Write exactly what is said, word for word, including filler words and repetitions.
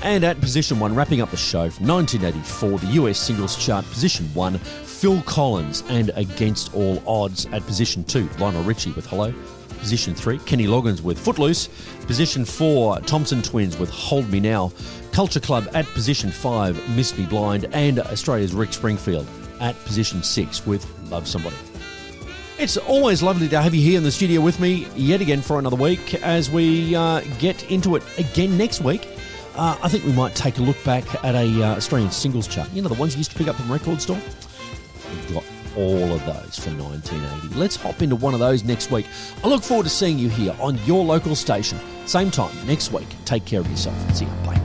And at position one, wrapping up the show from nineteen eighty-four, the U S singles chart, position one, Phil Collins and Against All Odds. At position two, Lionel Richie with Hello. Position three, Kenny Loggins with Footloose. Position four, Thompson Twins with Hold Me Now. Culture Club at position five, Miss Me Blind. And Australia's Rick Springfield at position six with Love Somebody. It's always lovely to have you here in the studio with me yet again for another week as we uh, get into it again next week. Uh, I think we might take a look back at a uh, Australian singles chart. You know, the ones you used to pick up from the record store? We've got all of those for nineteen eighty. Let's hop into one of those next week. I look forward to seeing you here on your local station. Same time next week. Take care of yourself. See you. Bye.